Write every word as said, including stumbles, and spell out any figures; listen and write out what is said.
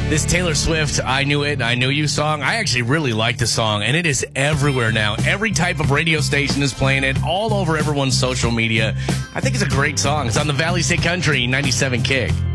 This Taylor Swift, I Knew It, I Knew You song, I actually really like the song, and it is everywhere now. Every type of radio station is playing it, all over everyone's social media. I think it's a great song. It's on the Valley State Country ninety-seven Kick.